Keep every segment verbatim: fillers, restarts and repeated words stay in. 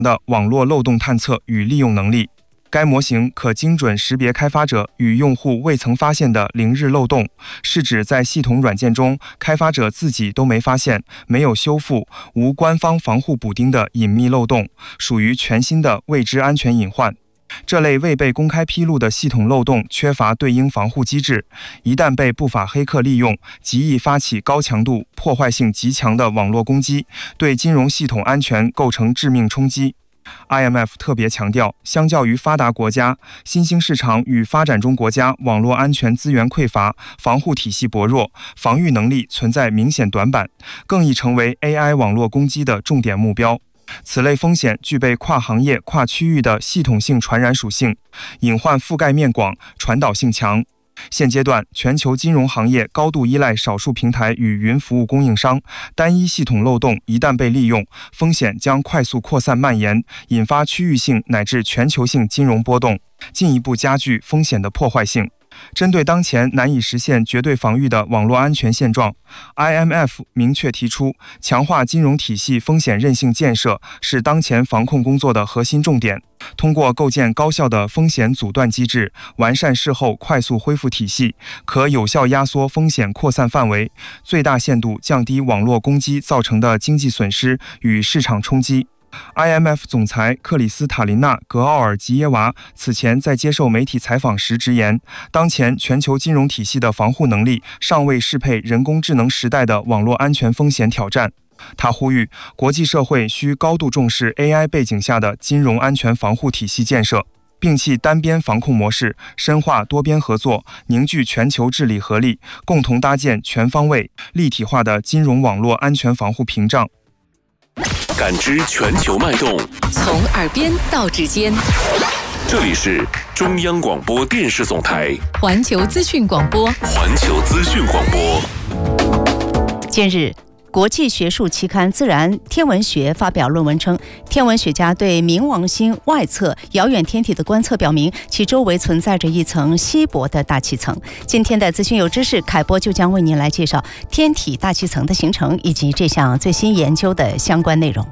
的网络漏洞探测与利用能力。该模型可精准识别开发者与用户未曾发现的零日漏洞，是指在系统软件中开发者自己都没发现、没有修复、无官方防护补丁的隐秘漏洞，属于全新的未知安全隐患。这类未被公开披露的系统漏洞缺乏对应防护机制，一旦被不法黑客利用，极易发起高强度、破坏性极强的网络攻击，对金融系统安全构成致命冲击。I M F 特别强调，相较于发达国家，新兴市场与发展中国家网络安全资源匮乏，防护体系薄弱，防御能力存在明显短板，更易成为 A I 网络攻击的重点目标。此类风险具备跨行业、跨区域的系统性传染属性，隐患覆盖面广，传导性强。现阶段，全球金融行业高度依赖少数平台与云服务供应商，单一系统漏洞一旦被利用，风险将快速扩散蔓延，引发区域性乃至全球性金融波动，进一步加剧风险的破坏性。针对当前难以实现绝对防御的网络安全现状 ，I M F 明确提出，强化金融体系风险韧性建设是当前防控工作的核心重点。通过构建高效的风险阻断机制，完善事后快速恢复体系，可有效压缩风险扩散范围，最大限度降低网络攻击造成的经济损失与市场冲击。I M F 总裁克里斯塔琳娜·格奥尔吉耶娃此前在接受媒体采访时直言，当前全球金融体系的防护能力尚未适配人工智能时代的网络安全风险挑战。他呼吁国际社会需高度重视 A I 背景下的金融安全防护体系建设，摒弃单边防控模式，深化多边合作，凝聚全球治理合力，共同搭建全方位、立体化的金融网络安全防护屏障。 感知全球脉动， 从耳边到指尖。 这里是中央广播电视总台环球资讯广播。 环球资讯广播。 近日，国际学术期刊《自然天文学》发表论文称，天文学家对冥王星外侧遥远天体的观测表明，其周围存在着一层稀薄的大气层。今天的资讯有知识，凯波就将为您来介绍天体大气层的形成以及这项最新研究的相关内容。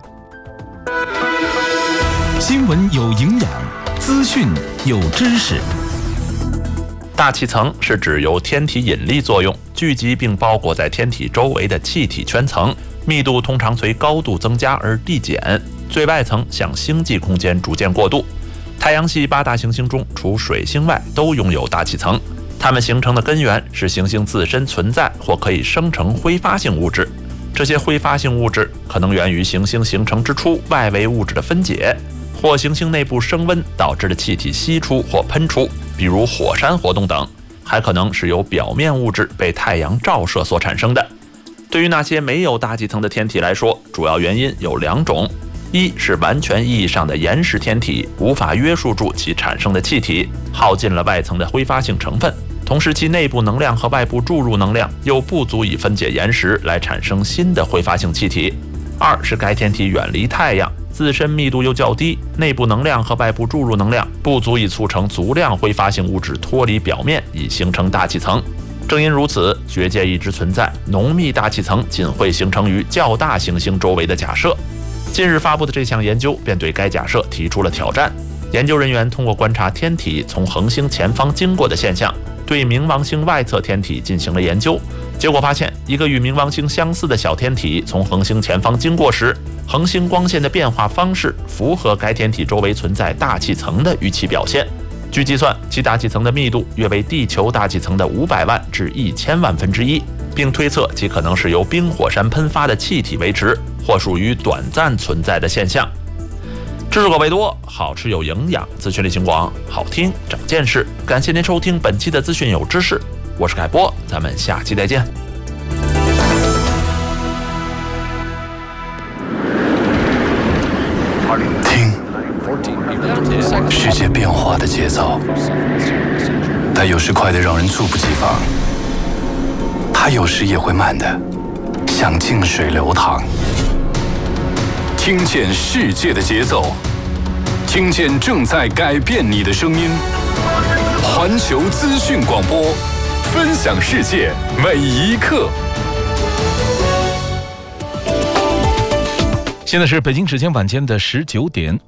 新闻有营养，资讯有知识。 大气层是指由天体引力作用聚集并包裹在天体周围的气体圈层，密度通常随高度增加而递减，最外层向星际空间逐渐过渡。太阳系八大行星中，除水星外都拥有大气层，它们形成的根源是行星自身存在或可以生成挥发性物质。这些挥发性物质可能源于行星形成之初外围物质的分解，或行星内部升温导致的气体析出或喷出，比如火山活动等，还可能是由表面物质被太阳照射所产生的。对于那些没有大气层的天体来说，主要原因有两种：一是完全意义上的岩石天体无法约束住其产生的气体，耗尽了外层的挥发性成分，同时其内部能量和外部注入能量又不足以分解岩石来产生新的挥发性气体；二是该天体远离太阳，自身密度又较低，内部能量和外部注入能量不足以促成足量挥发性物质脱离表面以形成大气层。正因如此，学界一直存在浓密大气层仅会形成于较大行星周围的假设。近日发布的这项研究便对该假设提出了挑战。研究人员通过观察天体从恒星前方经过的现象，对冥王星外侧天体进行了研究。结果发现，一个与冥王星相似的小天体从恒星前方经过时，恒星光线的变化方式符合该天体周围存在大气层的预期表现。据计算，其大气层的密度约为地球大气层的五百万至一千万分之一，并推测其可能是由冰火山喷发的气体维持，或属于短暂存在的现象。知识口味多，好吃有营养，资讯力行广，好听长见识。感谢您收听本期的资讯有知识，我是凯波，咱们下期再见。 听世界变化的节奏，它有时快得让人猝不及防，它有时也会慢的像静水流淌。听见世界的节奏，听见正在改变你的声音。环球资讯广播，分享世界每一刻。 现在是北京时间晚间的十九点